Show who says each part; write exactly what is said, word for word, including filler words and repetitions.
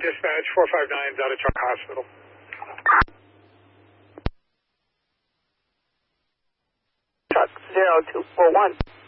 Speaker 1: Dispatch four five nine, out of Truck Hospital.
Speaker 2: Truck zero two four one.